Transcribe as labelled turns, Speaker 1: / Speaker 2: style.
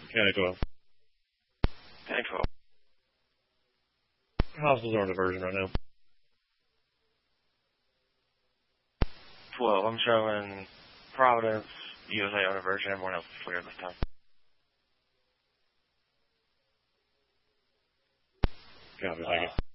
Speaker 1: County 12.
Speaker 2: County 12.
Speaker 1: Hospitals are on diversion right now.
Speaker 2: 12. I'm showing Providence, USA on diversion. Everyone else is clear this time.
Speaker 1: Copy, thank you.